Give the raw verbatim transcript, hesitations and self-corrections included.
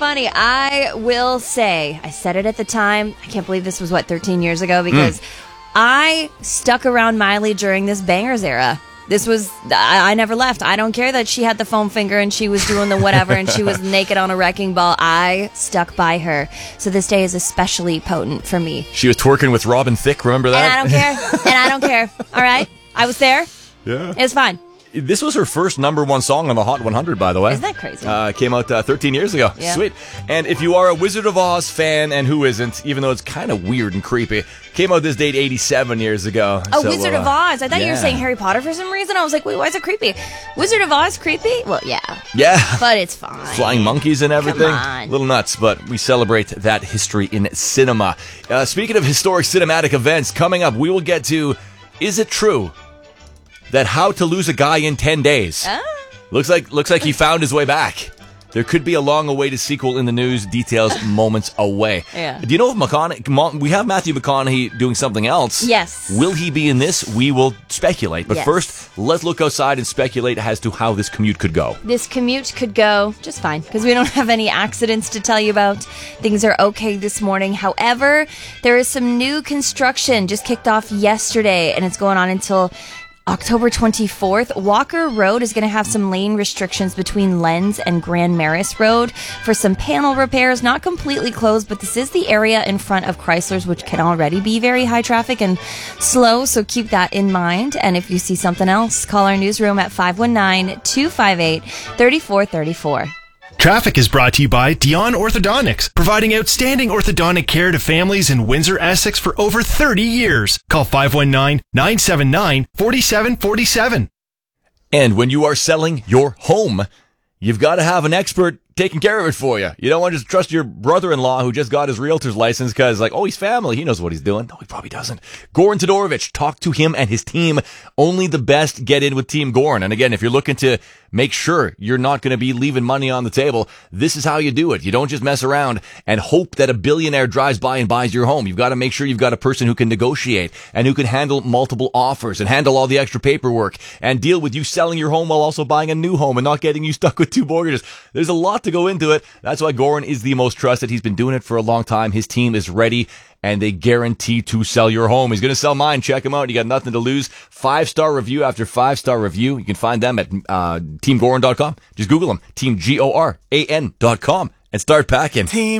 funny. I will say, I said it at the time. I can't believe this was, what, thirteen years ago? Because mm. I stuck around Miley during this Bangers era. This was, I, I never left. I don't care that she had the foam finger and she was doing the whatever and she was naked on a wrecking ball. I stuck by her. So this day is especially potent for me. She was twerking with Robin Thicke, remember that? And I don't care. And I don't care. All right? I was there. Yeah. It was fine. This was her first number one song on the Hot one hundred, by the way. Isn't that crazy? Uh, came out uh, thirteen years ago. Yeah. Sweet. And if you are a Wizard of Oz fan, and who isn't, even though it's kind of weird and creepy, came out this date eighty-seven years ago. Oh, so, Wizard uh, of Oz. I thought yeah. you were saying Harry Potter for some reason. I was like, wait, why is it creepy? Wizard of Oz creepy? Well, yeah. Yeah. But it's fine. Flying monkeys and everything. Come on. Little nuts, but we celebrate that history in cinema. Uh, speaking of historic cinematic events, coming up, we will get to, is it true that How to Lose a Guy in ten days. Ah. Looks like looks like he found his way back. There could be a long-awaited sequel in the news. Details moments away. Yeah. Do you know if McConaughey... We have Matthew McConaughey doing something else. Yes. Will he be in this? We will speculate. But yes. first, let's look outside and speculate as to how this commute could go. This commute could go just fine because we don't have any accidents to tell you about. Things are okay this morning. However, there is some new construction just kicked off yesterday, and it's going on until October twenty-fourth. Walker Road is going to have some lane restrictions between Lens and Grand Maris Road for some panel repairs. Not completely closed, but this is the area in front of Chrysler's, which can already be very high traffic and slow, so keep that in mind. And if you see something else, call our newsroom at five one nine, two five eight, three four three four. Traffic is brought to you by Dion Orthodontics, providing outstanding orthodontic care to families in Windsor, Essex for over thirty years. Call five one nine, nine seven nine, four seven four seven. And when you are selling your home, you've got to have an expert taking care of it for you. You don't want to just trust your brother-in-law who just got his realtor's license because, like, oh, he's family. He knows what he's doing. No, he probably doesn't. Goran Todorovic, talk to him and his team. Only the best get in with Team Goran. And again, if you're looking to make sure you're not going to be leaving money on the table, this is how you do it. You don't just mess around and hope that a billionaire drives by and buys your home. You've got to make sure you've got a person who can negotiate and who can handle multiple offers and handle all the extra paperwork and deal with you selling your home while also buying a new home and not getting you stuck with two mortgages. There's a lot to go into it. That's why Goran is the most trusted. He's been doing it for a long time. His team is ready, and they guarantee to sell your home. He's going to sell mine. Check him out. You got nothing to lose. Five-star review after five-star review. You can find them at uh, team goran dot com. Just Google them. Team G O R A N dot com and start packing. Team